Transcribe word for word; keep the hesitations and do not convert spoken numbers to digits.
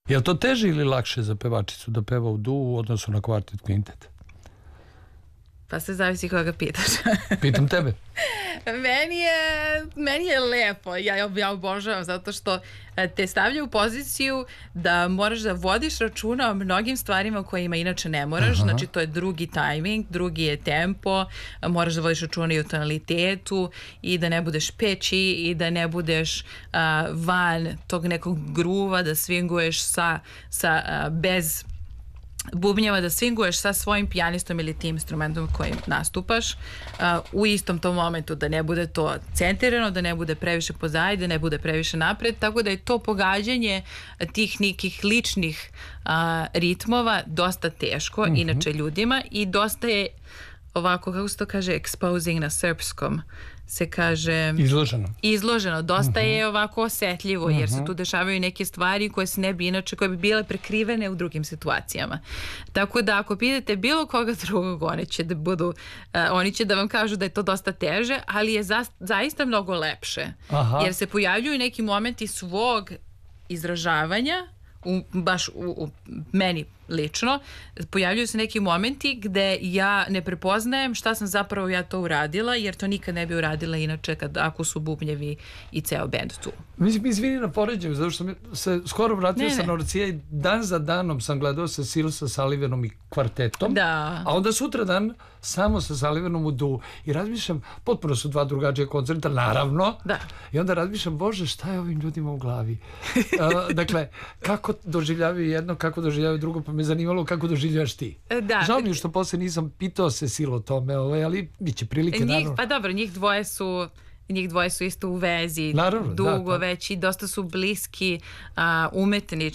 Je li to teže ili lakše za pevačicu da peva u duu u odnosu na kvartet kvintet? Pa se zavisi koga pitaš. Pitam tebe. Meni je, meni je lepo, ja, ja obožavam zato što te stavlja u poziciju da moraš da vodiš računa o mnogim stvarima kojima inače ne moraš. Aha. Znači to je drugi tajming, drugi je tempo, moraš da vodiš računa i o tonalitetu i da ne budeš peći i da ne budeš uh, van tog nekog gruva, da swinguješ sa, sa uh, bez bubnjeva, da swinguješ sa svojim pijanistom ili tim instrumentom kojim nastupaš uh, u istom tom momentu, da ne bude to centrirano, da ne bude previše pozadi, da ne bude previše napred, tako da je to pogađanje tih nekih ličnih uh, ritmova dosta teško, mm-hmm. inače ljudima, i dosta je ovako, kako se to kaže, exposing na srpskom se kaže... Izloženo. Izloženo. Dosta uh-huh. je ovako osetljivo, jer uh-huh. se tu dešavaju neke stvari koje se ne bi inače, koje bi bile prekrivene u drugim situacijama. Tako da ako pitate bilo koga drugog, oni će da budu, uh, oni će da vam kažu da je to dosta teže, ali je za, zaista mnogo lepše. Aha. Jer se pojavljuju neki momenti svog izražavanja, u, baš u, u meni lično, pojavljuju se neki momenti gde ja ne prepoznajem šta sam zapravo ja to uradila, jer to nikad ne bi uradila inače kad, ako su bubnjevi i ceo bend tu. Mislim, izvini na poređenju, zato što se skoro vratio sa Norcija i dan za danom sam gledao sa Sil, sa Sullivanom i kvartetom, da. A onda sutra dan samo sa Sullivanom u du i razmišljam, potpuno su dva drugačija koncerta, naravno, da. I onda razmišljam, bože, šta je ovim ljudima u glavi? uh, dakle, kako doživljavaju jedno, kako doživljavaju drugo, pa me zanimalo kako doživljavaš ti. Da. Žao mi je što posle nisam pitao se Sil o tome, ovaj, ali bit će prilike. Njih, naravno. Pa dobro, njih dvoje su njih dvoje su isto u vezi, naravno, dugo da, već i dosta su bliski uh, umetnički.